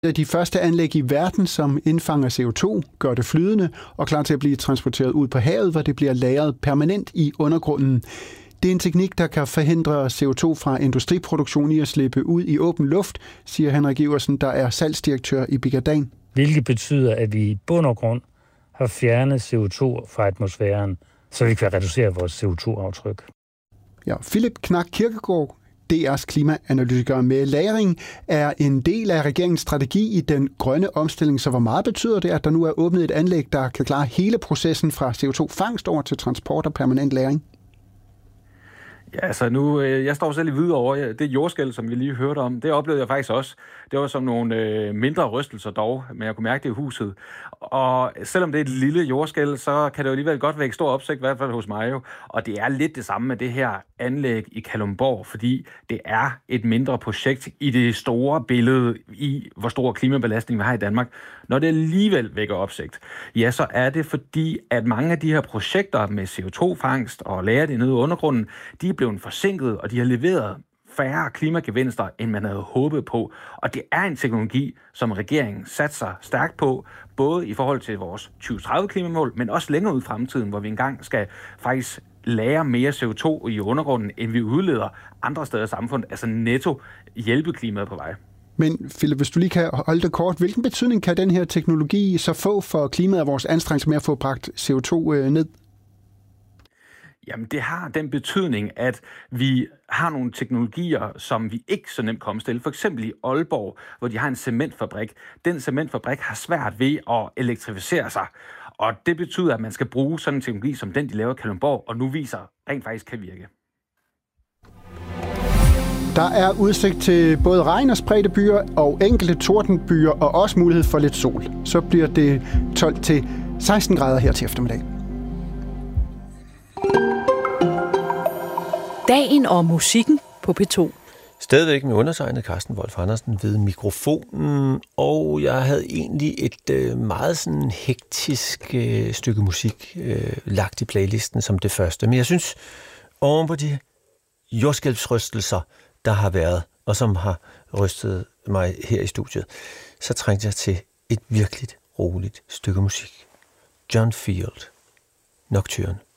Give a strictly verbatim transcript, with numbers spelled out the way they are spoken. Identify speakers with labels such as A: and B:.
A: af de første anlæg i verden, som indfanger C O to, gør det flydende og klar til at blive transporteret ud på havet, hvor det bliver lagret permanent i undergrunden. Det er en teknik, der kan forhindre C O to fra industriproduktion i at slippe ud i åben luft, siger Henrik Iversen, der er salgsdirektør i Bigadan.
B: Hvilket betyder, at vi i bund og grund har fjernet C O to fra atmosfæren, så vi kan reducere vores C O to aftryk.
A: Ja, Philip Knak Kirkegaard, D R's klimaanalytiker med lagring, er en del af regeringens strategi i den grønne omstilling. Så hvor meget betyder det, at der nu er åbnet et anlæg, der kan klare hele processen fra C O to fangst over til transport og permanent lagring?
C: Ja, altså nu, øh, jeg står selv i Hvidovre. Det jordskælv, som vi lige hørte om, det oplevede jeg faktisk også. Det var som nogle øh, mindre rystelser dog, men jeg kunne mærke det i huset. Og selvom det er et lille jordskælv, så kan det jo alligevel godt vække stor opsigt, i hvert fald hos mig jo. Og det er lidt det samme med det her anlæg i Kalundborg, fordi det er et mindre projekt i det store billede i, hvor stor klimabelastning vi har i Danmark. Når det alligevel vækker opsigt, ja, så er det fordi, at mange af de her projekter med C O to fangst og lagre det nede i undergrunden, de er blevet forsinket, og de har leveret færre klimagevinster, end man havde håbet på. Og det er en teknologi, som regeringen satser stærkt på, både i forhold til vores tyve tredive klimamål, men også længere ud i fremtiden, hvor vi engang skal faktisk lagre mere C O to i undergrunden, end vi udleder andre steder i samfundet, altså netto hjælpe klimaet på vej.
A: Men Philip, hvis du lige kan holde det kort, hvilken betydning kan den her teknologi så få for klimaet og vores anstrengelse med at få bragt C O to ned?
C: Jamen, det har den betydning, at vi har nogle teknologier, som vi ikke så nemt kan omstille. For eksempel i Aalborg, hvor de har en cementfabrik. Den cementfabrik har svært ved at elektrificere sig. Og det betyder, at man skal bruge sådan en teknologi, som den, de laver i Kalundborg, og nu viser, rent faktisk kan virke.
A: Der er udsigt til både regn og spredte byer og enkelte tordenbyer, og også mulighed for lidt sol. Så bliver det tolv til seksten grader her til eftermiddag.
D: Dagen og musikken på P to.
E: Stadigvæk med undertegnet Carsten Wolf Andersen ved mikrofonen, og jeg havde egentlig et øh, meget sådan hektisk øh, stykke musik øh, lagt i playlisten som det første. Men jeg synes, oven på de jordskælvsrystelser, der har været, og som har rystet mig her i studiet, så trængte jeg til et virkelig roligt stykke musik. John Field, Nocturne.